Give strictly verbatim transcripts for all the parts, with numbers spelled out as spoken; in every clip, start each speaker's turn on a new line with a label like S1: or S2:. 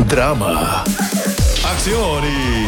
S1: drama, acción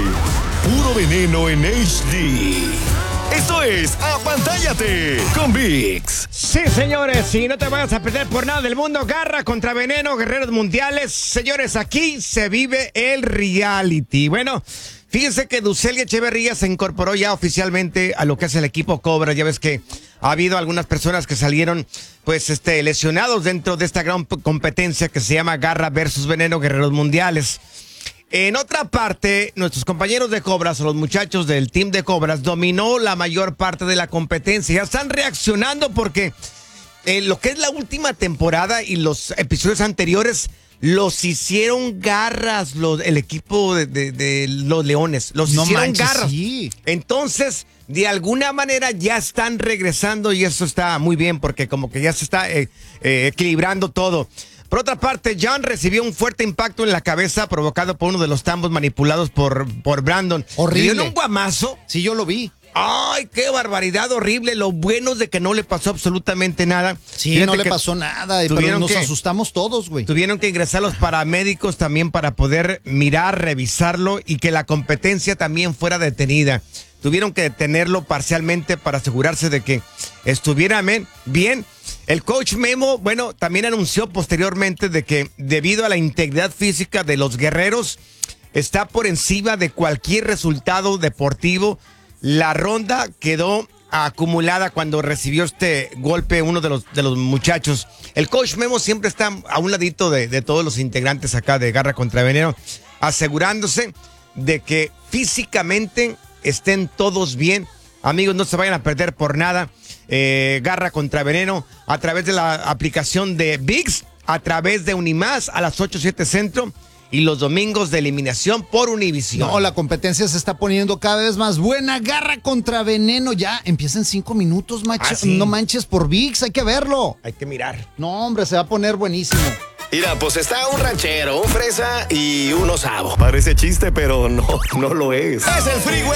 S1: y puro veneno en H D. Esto es Apantállate con ViX.
S2: Sí, señores, y no te vayas a perder por nada del mundo. Garra contra Veneno, guerreros mundiales. Señores, aquí se vive el reality. Bueno, fíjense que Ducelia Echeverría se incorporó ya oficialmente a lo que es el equipo Cobra. Ya ves que ha habido algunas personas que salieron pues este lesionados dentro de esta gran competencia que se llama Garra versus Veneno, guerreros mundiales. En otra parte, nuestros compañeros de Cobras, o los muchachos del team de Cobras, dominó la mayor parte de la competencia. Ya están reaccionando porque eh, lo que es la última temporada y los episodios anteriores los hicieron garras los, el equipo de, de, de los Leones. Los
S3: No
S2: hicieron
S3: manches,
S2: garras.
S3: sí.
S2: Entonces, de alguna manera ya están regresando y eso está muy bien porque como que ya se está eh, eh, equilibrando todo. Por otra parte, John recibió un fuerte impacto en la cabeza provocado por uno de los tambos manipulados por, por Brandon.
S3: Horrible.
S2: Le dio un guamazo.
S3: Sí, yo lo vi.
S2: ¡Ay, qué barbaridad horrible! Lo bueno es de que no le pasó absolutamente nada.
S3: Sí,
S2: Fíjate
S3: no le
S2: que
S3: pasó nada, pero
S2: tuvieron
S3: nos
S2: que-
S3: asustamos todos, güey.
S2: Tuvieron que ingresar los paramédicos también para poder mirar, revisarlo y que la competencia también fuera detenida. Tuvieron que detenerlo parcialmente para asegurarse de que estuviera men, bien. El coach Memo, bueno, también anunció posteriormente de que debido a la integridad física de los guerreros, está por encima de cualquier resultado deportivo. La ronda quedó acumulada cuando recibió este golpe uno de los, de los muchachos. El coach Memo siempre está a un ladito de, de todos los integrantes acá de Garra contra Veneno, asegurándose de que físicamente estén todos bien. Amigos, no se vayan a perder por nada. Eh, Garra contra Veneno a través de la aplicación de ViX, a través de Unimás a las ocho, siete Centro y los domingos de eliminación por Univisión.
S3: No, la competencia se está poniendo cada vez más buena. Garra contra Veneno. Ya empieza en cinco minutos, macho.
S2: Ah, sí.
S3: No manches por ViX, hay que verlo.
S2: Hay que mirar.
S3: No, hombre, se va a poner buenísimo.
S1: Mira, pues está un ranchero, un fresa y un osavo. Parece chiste, pero no, no lo es. Es el Freeway